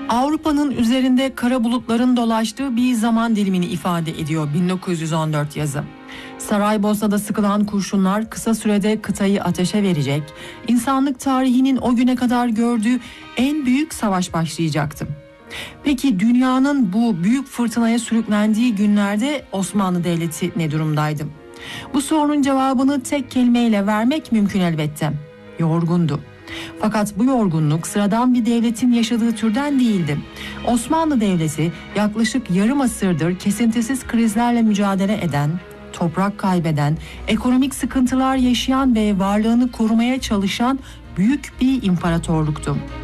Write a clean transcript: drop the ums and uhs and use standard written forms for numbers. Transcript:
Avrupa'nın üzerinde kara bulutların dolaştığı bir zaman dilimini ifade ediyor 1914 yazı. Saraybosna'da sıkılan kurşunlar kısa sürede kıtayı ateşe verecek, insanlık tarihinin o güne kadar gördüğü en büyük savaş başlayacaktı. Peki dünyanın bu büyük fırtınaya sürüklendiği günlerde Osmanlı Devleti ne durumdaydı? Bu sorunun cevabını tek kelimeyle vermek mümkün elbette. Yorgundu. Fakat bu yorgunluk sıradan bir devletin yaşadığı türden değildi. Osmanlı Devleti yaklaşık yarım asırdır kesintisiz krizlerle mücadele eden, toprak kaybeden, ekonomik sıkıntılar yaşayan ve varlığını korumaya çalışan büyük bir imparatorluktu.